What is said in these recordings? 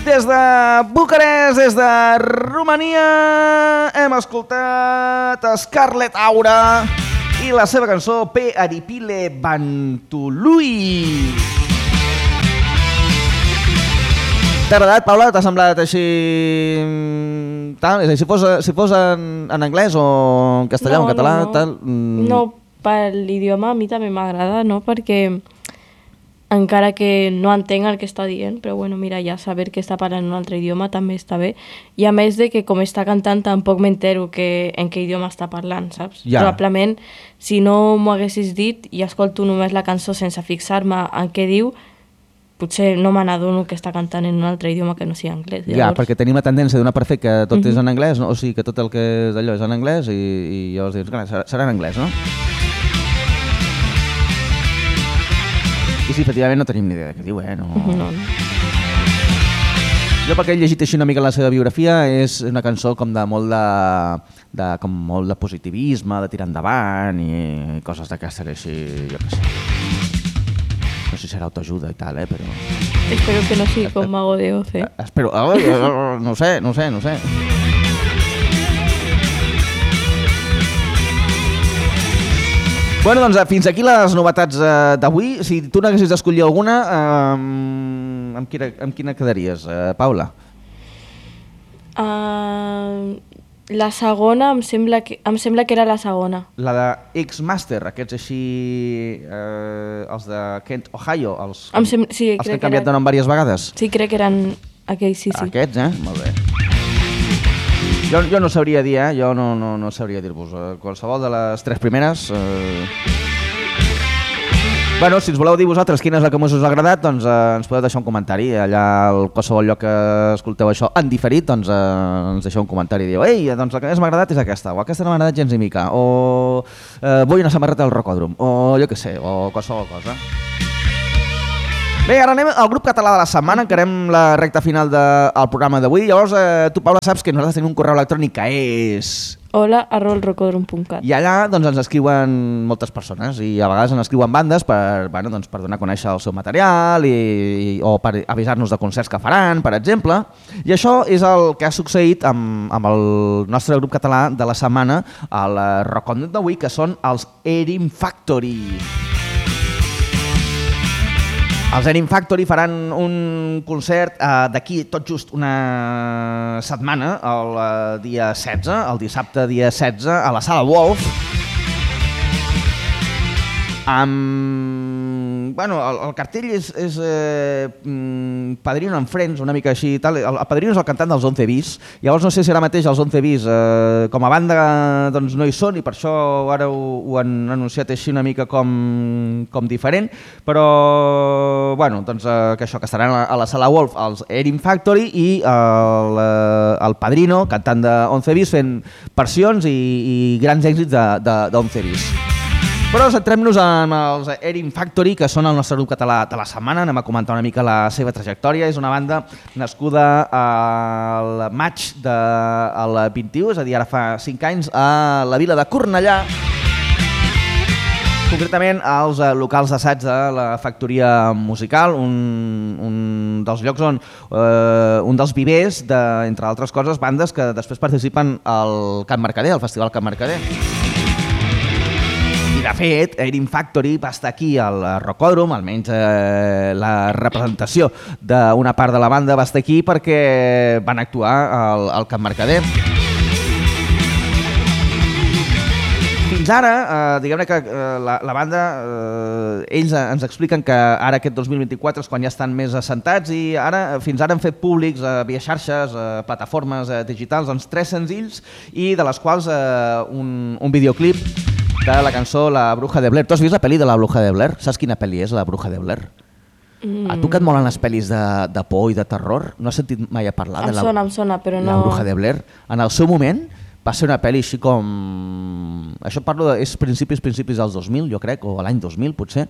Des de Bucarest, des de Romania, hem escoltat Scarlet Aura i la seva cançó Pe Aripile Bantului. T'ha agradat, Paula? T'ha semblat així... Tal? És a dir, si fos en anglès o en castellà o en català... Tal... No, per l'idioma a mi també m'agrada, no? Perquè encara que no entenc el que està dient, però bueno, mira, ja saber que està parlant en un altre idioma també està bé. I a més de que com està cantant tampoc m'entero en què idioma està parlant, saps? Ja. Probablement, si no m'ho haguessis dit i escolto només la cançó sense fixar-me en què diu, potser no me n'adono que està cantant en un altre idioma que no sigui anglès. Llavors... Ja, perquè tenim la tendència de donar per fet que tot és en anglès, no? O sigui, que tot el que és d'allò és en anglès i llavors dius, clar, serà en anglès, no? I sí, efectivament no tenim ni idea de què diu, no. No. Jo, perquè he llegit així una mica la seva biografia, és una cançó com de molt de positivisme, de tirar endavant i coses d'aquestes així, jo què sé. No sé si serà autoajuda i tal, però... Espero que no sigui com Mago de Oz, Espero... No sé. Bueno, doncs fins aquí les novetats d'avui. Si tu n'haguessis d'escollir alguna, amb quina quedaries, Paula? La segona, em sembla que era la segona. La de X-Master, aquests així, els de Kent, Ohio, els que han canviat de nom diverses vegades. Sí, crec que eren aquells, sí. Aquests, Molt bé. Jo no sabria dir, jo no sabria dir-vos. Qualsevol de les tres primeres... Bueno, si ens voleu dir vosaltres quina és la que més us ha agradat, doncs ens podeu deixar un comentari. Allà a qualsevol lloc que escolteu això en diferit, doncs ens deixeu un comentari i dieu, ei, doncs la que més m'ha agradat és aquesta, o aquesta no m'ha agradat gens ni mica, o vull una samarreta del Rocòdrom, o jo què sé, o qualsevol cosa. Bé, ara anem al grup català de la setmana, encarem la recta final del programa d'avui. Llavors, tu, Paula, saps que nosaltres tenim un correu electrònic que és... hola@rocodrom.cat. I allà doncs, ens escriuen moltes persones i a vegades ens escriuen bandes per donar a conèixer el seu material o per avisar-nos de concerts que faran, per exemple. I això és el que ha succeït amb el nostre grup català de la setmana, el Rock On d'avui, que són els Erin Factory. Els Erin Factory faran un concert d'aquí tot just una setmana, el dia 16, el dissabte dia 16, a la Sala Wolf. El cartell és Padrino and Friends, una mica així. El Padrino és el cantant dels 11 Bis. Llavors no sé si ara mateix els 11 Bis com a banda doncs, no hi són i per això ara ho han anunciat així una mica com diferent. Però bueno, doncs, que estaran a la Sala Wolf els Erin Factory i el Padrino, cantant de 11 Bis, fent versions i grans èxits de 11 Bis. Però centrem-nos en els Erin Factory, que són el nostre grup català de la setmana. Anem a comentar una mica la seva trajectòria. És una banda nascuda al maig del 21, és a dir, ara fa 5 anys, a la vila de Cornellà. Concretament als locals d'assaig de la Factoria Musical, un dels llocs on un dels vivers entre altres coses, bandes que després participen al Camp Mercader, al Festival Camp Mercader. De fet, Erin Factory va estar aquí al Rocòdrom, almenys la representació d'una part de la banda va estar aquí perquè van actuar al Camp Mercader. Fins ara, diguem-ne que la banda, ells ens expliquen que ara aquest 2024 és quan ja estan més assentats i fins ara han fet públics via xarxes, plataformes digitals, doncs 3 senzills i de les quals un videoclip de la cançó La Bruja de Blair. Tu has vist la pel·li de La Bruja de Blair? Saps quina pel·li és La Bruja de Blair? A tu que et molen les pel·lis de por i de terror? No has sentit mai a parlar de em sona, però no... La Bruja de Blair? En el seu moment va ser una pel·li així com... Això parlo és principis dels 2000, jo crec, o l'any 2000 potser.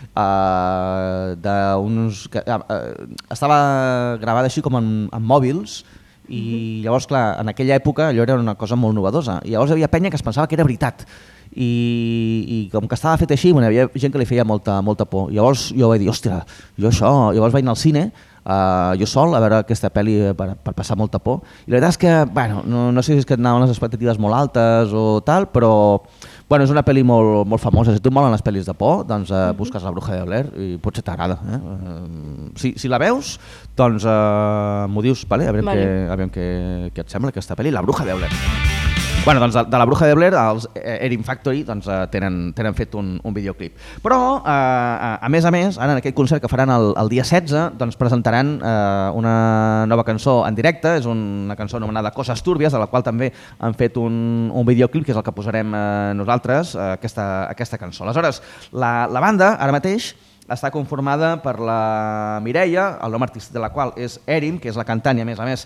Estava gravada així com en mòbils i llavors, clar, en aquella època allò era una cosa molt novedosa. I llavors hi havia penya que es pensava que era veritat. I com que estava fet així, hi havia gent que li feia molta por. Llavors jo vaig dir, òstia, jo això... Llavors vaig anar al cine jo sol a veure aquesta pel·li per passar molta por. I la veritat és que, bueno, no sé si és que et anaven les expectatives molt altes o tal, però bueno, és una pel·li molt famosa. Si tu et molen les pel·lis de por, doncs busques La Bruja de Blair i potser t'agrada. Si la veus, doncs m'ho dius, vale? A veure què et sembla aquesta pel·li, La Bruja de Blair. Bueno, doncs de La Bruja de Blair, els Erin Factory tenen fet un videoclip. Però, a més, ara en aquest concert que faran el dia 16, doncs presentaran una nova cançó en directe, és una cançó anomenada Coses Túrbies, de la qual també han fet un videoclip, que és el que posarem nosaltres, aquesta cançó. Aleshores, la banda, ara mateix, està conformada per la Mireia, el nom artístic de la qual és Erin, que és la cantant i a més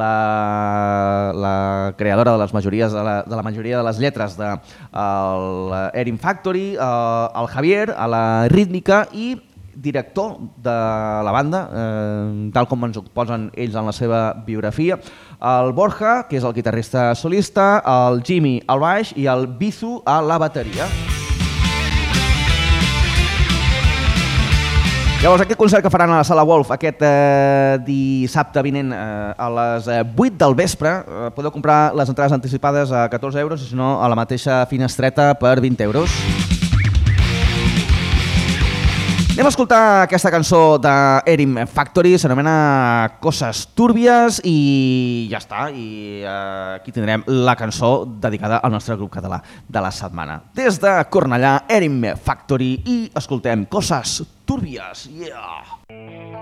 la creadora de la majoria de les lletres de Erin Factory, el Javier a la rítmica i director de la banda, tal com ens ho posen ells en la seva biografia, el Borja, que és el guitarrista solista, el Jimmy al baix i el Bizu a la bateria. Llavors, aquest concert que faran a la Sala Wolf aquest dissabte vinent a les 8 del vespre, podeu comprar les entrades anticipades a 14 euros i si no a la mateixa finestreta per 20 euros. Anem a escoltar aquesta cançó d'Erin Factory, s'anomena Coses Túrbies i ja està. I aquí tindrem la cançó dedicada al nostre grup català de la setmana. Des de Cornellà, Erin Factory i escoltem Coses Túrbies. Yeah!